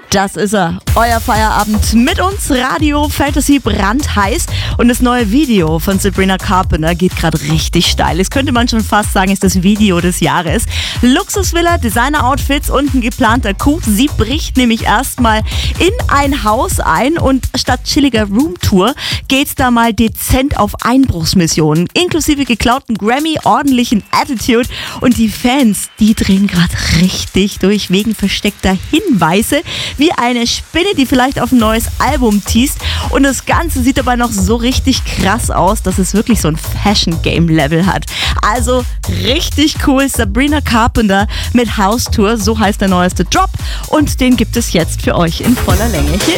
Das ist er, euer Feierabend mit uns, Radio Fantasy brandheiß und das neue Video von Sabrina Carpenter geht gerade richtig steil. Das könnte man schon fast sagen, ist das Video des Jahres. Luxusvilla, Designer-Outfits und ein geplanter Coup. Sie bricht nämlich erstmal in ein Haus ein und statt chilliger Roomtour geht's da mal dezent auf Einbruchsmissionen, inklusive geklauten Grammy, ordentlichen Attitude und die Fans, die drehen gerade richtig durch wegen versteckter Hinweise, wie eine Spinne, die vielleicht auf ein neues Album teast. Und das Ganze sieht dabei noch so richtig krass aus, dass es wirklich so ein Fashion-Game-Level hat. Also richtig cool. Sabrina Carpenter mit House Tour, so heißt der neueste Drop. Und den gibt es jetzt für euch in voller Länge. Hier